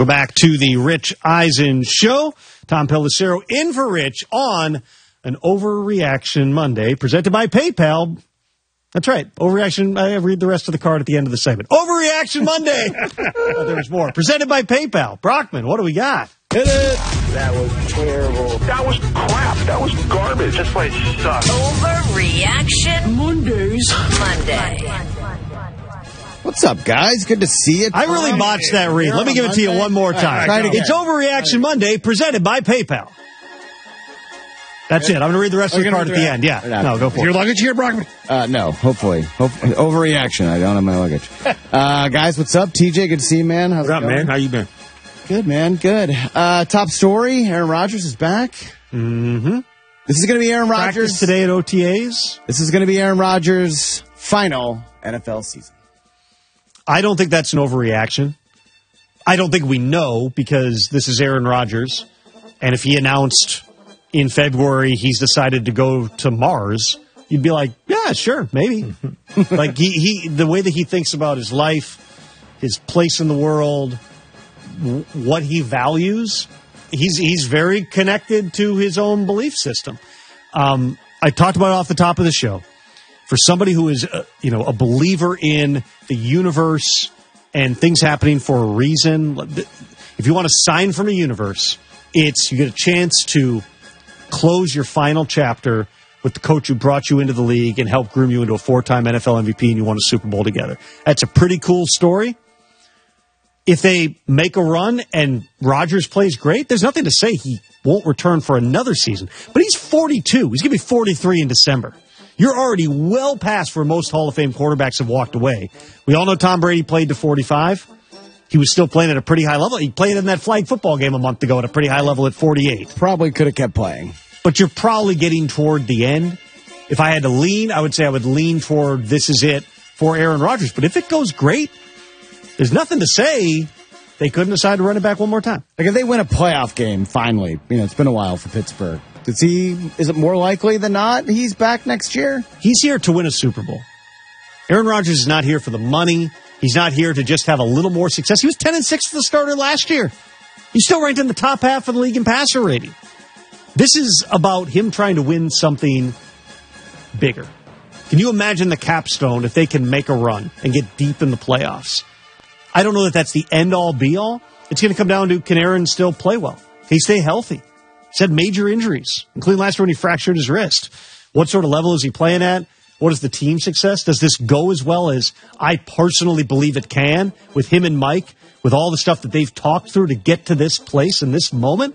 Welcome back to the Rich Eisen Show. Tom Pellicero in for Rich on an Overreaction Monday, presented by PayPal. That's right. Overreaction. I read the rest of the card at the end of the segment. Overreaction Monday. There's more. Presented by PayPal. Brockman, what do we got? Hit it. That was terrible. That was crap. That was garbage. This place sucks. Overreaction Monday. What's up, guys? Good to see you. I really botched that read. Let me give it to you one more time. It's Overreaction Monday, presented by PayPal. That's it. I'm going to read the rest of the card at the end. Yeah. No, go for it. Your luggage here, Brockman? No, hopefully. Overreaction. I don't have my luggage. Guys, what's up? TJ, good to see you, man. How's What's up, man? How you been? Good, man. Good. Top story, Aaron Rodgers is back. Mm-hmm. This is going to be Aaron Rodgers. Practice today at OTAs. This is going to be Aaron Rodgers' final NFL season. I don't think that's an overreaction. I don't think we know because this is Aaron Rodgers. And if he announced in February he's decided to go to Mars, you'd be like, yeah, sure, maybe. Like he the way that he thinks about his life, his place in the world, what he values, he's very connected to his own belief system. I talked about it off the top of the show. For somebody who is, a believer in the universe and things happening for a reason, if you want to sign from a universe, it's you get a chance to close your final chapter with the coach who brought you into the league and helped groom you into a 4-time NFL MVP and you won a Super Bowl together. That's a pretty cool story. If they make a run and Rodgers plays great, there's nothing to say he won't return for another season. But he's 42. He's going to be 43 in December. You're already well past where most Hall of Fame quarterbacks have walked away. We all know Tom Brady played to 45. He was still playing at a pretty high level. He played in that flag football game a month ago at a pretty high level at 48. Probably could have kept playing. But you're probably getting toward the end. If I had to lean, I would say I would lean toward this is it for Aaron Rodgers. But if it goes great, there's nothing to say they couldn't decide to run it back one more time. Like if they win a playoff game, finally, it's been a while for Pittsburgh. Is it more likely than not he's back next year? He's here to win a Super Bowl. Aaron Rodgers is not here for the money. He's not here to just have a little more success. He was 10-6 for the starter last year. He's still ranked in the top half of the league in passer rating. This is about him trying to win something bigger. Can you imagine the capstone if they can make a run and get deep in the playoffs? I don't know that that's the end-all, be-all. It's going to come down to, can Aaron still play well? Can he stay healthy? He's had major injuries, including last year when he fractured his wrist. What sort of level is he playing at? What is the team success? Does this go as well as I personally believe it can with him and Mike, with all the stuff that they've talked through to get to this place in this moment?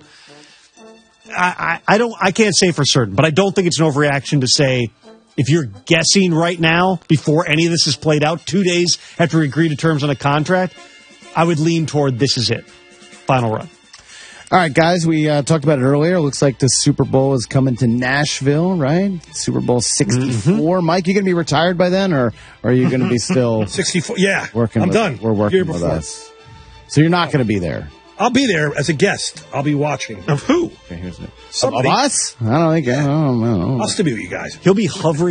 I can't say for certain, but I don't think it's an overreaction to say if you're guessing right now before any of this is played out, 2 days after we agree to terms on a contract, I would lean toward this is it. Final run. All right, guys, we talked about it earlier. Looks like the Super Bowl is coming to Nashville, right? Super Bowl 64. Mm-hmm. Mike, you going to be retired by then, or are you going to be still 64? Yeah, working? I'm done. We're working with us. So you're not going to be there. I'll be there as a guest. I'll be watching. Of who? Okay, here's it. Of us? I don't think. I don't know. I'll still be with you guys. He'll be hovering